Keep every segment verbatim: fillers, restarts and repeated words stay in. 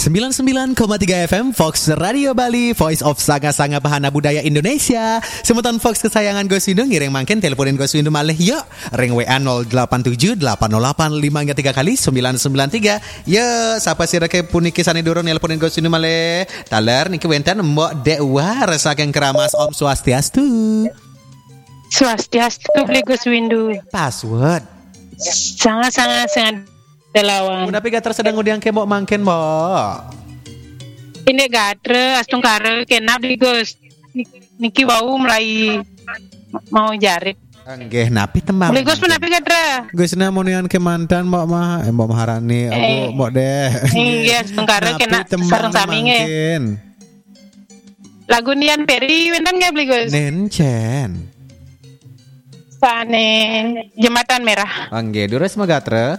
sembilan puluh sembilan koma tiga F M Fox Radio Bali, Voice of Sanga-Sanga Bahana Budaya Indonesia. Semutan Fox kesayangan Goswindo ngiring mangken teleponin Goswindo malih yuk. Ring W A nol delapan tujuh delapan nol delapan lima tiga kali sembilan sembilan tiga. Ya, siapa sih reke puniki sani durung teleponin Goswindo malih. Taler niki wenten mbok Dewa saking Keramas Om Swastiastu. Swastiastu beli Goswindo. Password. Sangat-sangat sangat delawan. Udah piga tersedang udiang ke mbok mangken mbok. Ini gatre astung kare kenap di Gus. Niki wau mulai mau jarit. Nggih, napi tembang. Beli Gus menapi gatre. Gus na monian ke mantan mbok mah, eh, mbok Maharani, aku Eh. mbok deh. Iya, astung kare kena sareng saminge. Lagu nian peri wentan nggak beli Gus? Nencen. Sane Jembatan Merah. Nggih, dures magatre.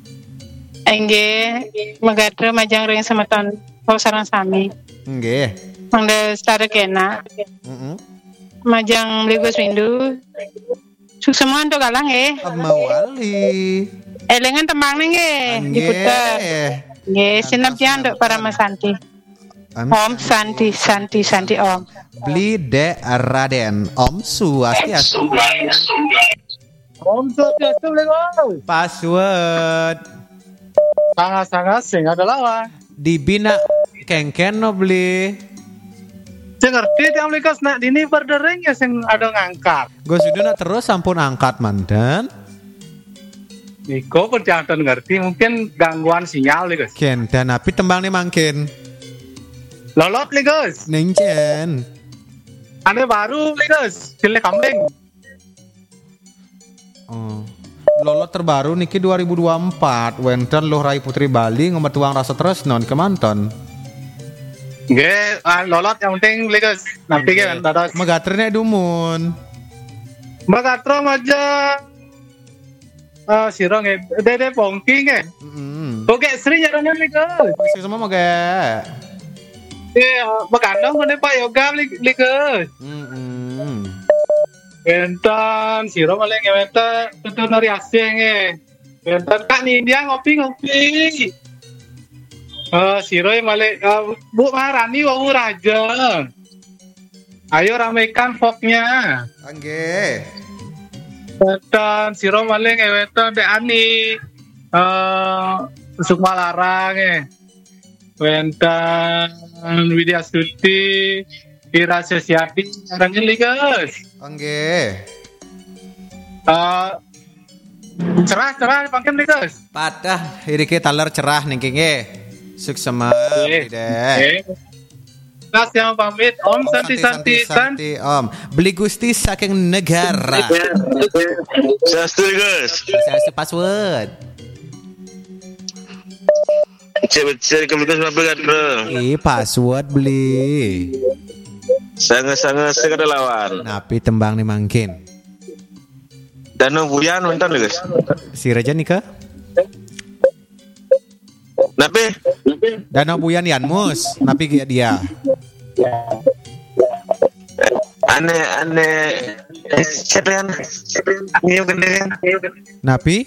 Engge magatre majang ring semeton kau sarang sami. Nggih. Mangda stare kena. Heeh. Majang beli Goswindo. Sukseman to galang eh. Mawali. Elengan tembang nge diputar. Nggih, sinapjan dok para Mas Santi. Om Santi Santi Santi Om. Beli de Raden Om Swastiastu. Om Swastiastu beli Password. sangat-sangat sing ada lawan. Dibina kengken no beli. Saya ngerti tiang likas nak dini berdering ya sing ada ngangkat. Gue sudah nak terus sampun angkat mantan. Niko perjalanan ngerti mungkin gangguan sinyal likas. Kenten tapi tembang nih mangkin. Lolot likas. Nencen. Ane baru likas. Pilih kambing. Oh. Lolot terbaru niki dua ribu dua puluh empat. Wenten Loh Rai Putri Bali ngometuang rasa terus non kemanton. Nggih, ah, lolot yang penting likas. Nanti kan dados. Megatrene dumun. Magatro aja. Ah, sirong eh. Dede pongking eh. Heeh. Oke, Sri nyaronya likas. Masih semua moga. Eh, bekandong kan Pak Yoga likas. Heeh. Bentan, siro malah ngeweta tutur nari asing eh. Bentan kak nih dia ngopi ngopi. Eh, siro malah uh, Bu Maharani wau raja. Ayo ramekan voknya. Angge. Bentan, siro malah ngeweta de ani. Eh, Sukma Larang eh. Bentan, Widya Stuti. Ira Sesiati orangnya ligas. Angge. Uh, cerah cerah pangken ligas. Patah hirike taler cerah ningkinge. Suksema tidak. Nas yang pamit Om Santi Santi Santi Om. Beli Gusti saking negara. Satu guys. Saya password. Cek cek kemudian sampai kan. Ih, password beli. Sangat-sangat segera lawan. Napi tembang nih mangkin. Dano buyan nonton guys. Si Raja nikah? Napi? Danau Buyan Yanmus. Napi dia. Ane ane siapa yang Niu kendian? Napi?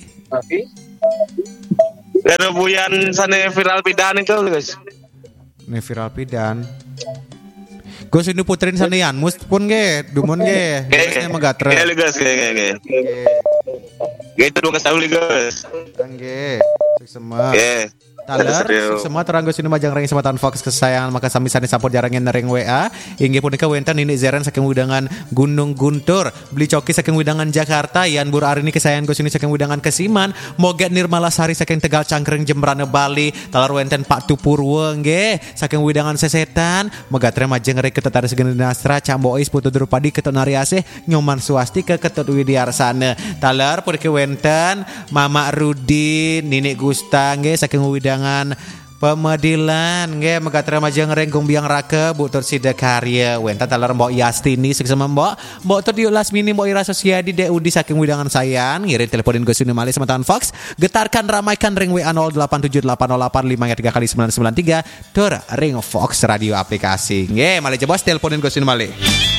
Dano buyan sana viral pidan itu guys. Nih viral pidan. Gue sini putrin sana Yanmus pun ge, dumon ge. Dia megatre. Ge guys, ge ge ge. Ge itu dua kasih guys. Angge. Semua. Ge. Taler, semua terang gue sini majang ring sematan Fox kesayangan maka sami sani sampur jarangnya nering W A. Inggih punika wenten ini Zeren saking widangan Gunung Guntur, beli coki saking widangan Jakarta, Yan Bur Arini kesayangan gue sini saking widangan Kesiman, Moget Nirmala Sari saking Tegal Cangkring Jembrane Bali, taler wenten Pak Tupurwo nggih saking widangan Sesetan, megatre majang ring ketetaris Genastra Cambois Putu Drupadi Ketut Nariasih Nyoman Swasti ke Ketut Widiarsana. Taler punika wenten Mama Rudi, Nini Gusta nggih saking widang dengan Pemedilan nggih megatre majang renggung biang rake Bu Tur Sida Karya wenta taler Mbok Yastini suksema Mbok Mbok Tur diulas mini Mbok Ira Sosiadi de Udi saking widangan sayan ngirim teleponin go sunu malih semetan Fox getarkan ramaikan ring W A nol delapan tujuh delapan nol delapan lima tiga kali sembilan sembilan tiga Tur ring Fox radio aplikasi nggih malih jebos teleponin go sunu malih.